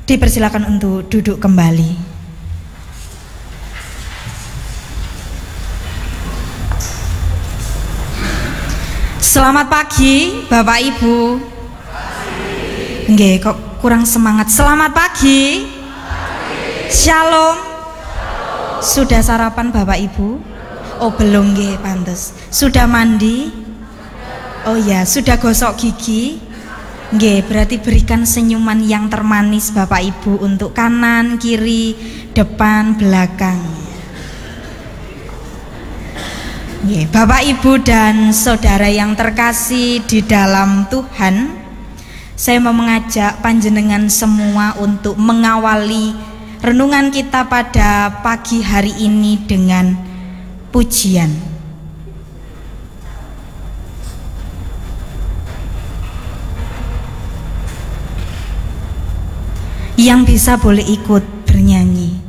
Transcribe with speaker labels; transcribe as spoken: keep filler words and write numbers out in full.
Speaker 1: Dipersilakan untuk duduk kembali. Selamat pagi Bapak Ibu. Nggih, kok kurang semangat. Selamat pagi. Shalom. Sudah sarapan Bapak Ibu? Oh belum nggih, pantes. Sudah mandi? Oh ya, sudah gosok gigi? Nggih, berarti berikan senyuman yang termanis Bapak Ibu untuk kanan, kiri, depan, belakang. Nggih, Bapak Ibu dan saudara yang terkasih di dalam Tuhan, saya mau mengajak panjenengan semua untuk mengawali renungan kita pada pagi hari ini dengan pujian. Yang bisa boleh ikut bernyanyi.